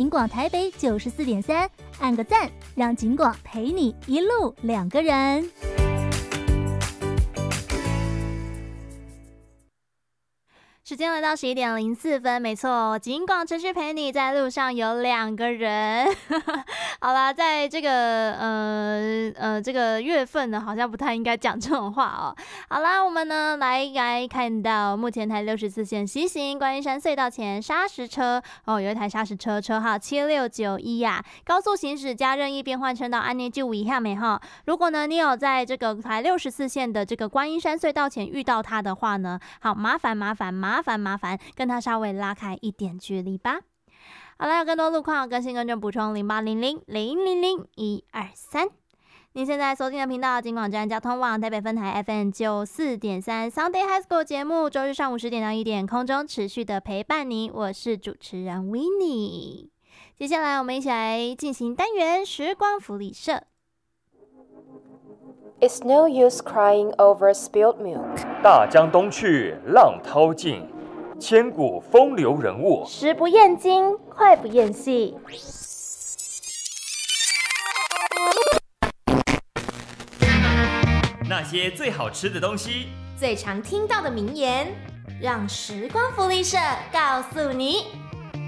警广台北94.3，按个赞，让警广陪你一路2个人。时间来到11点04分，没错，警广持续陪你，在路上有2个人。好啦，在这个这个月份呢，好像不太应该讲这种话哦。好啦，我们呢来看到目前台64线西行观音山隧道前砂石车哦，有一台砂石车，车号7691呀，高速行驶加任意变换车道安内注意一下没哈？如果呢你有在这个台64线的这个观音山隧道前遇到他的话呢，好麻烦跟他稍微拉开一点距离吧。好了，有更多路况更新更正补充0800000123。您现在收听的频道警广站交通网台北分台 FM 94.3 Sunday High School 节目，周日上午10点到1点空中持续的陪伴你，我是主持人 Winnie。接下来我们一起来进行单元时光福利社。 It's no use crying over spilled milk。 大江东去，浪淘尽，千古风流人物。 食不厌精，脍不厌细。 那些最好吃的东西， 最常听到的名言，让时光福利社告诉你。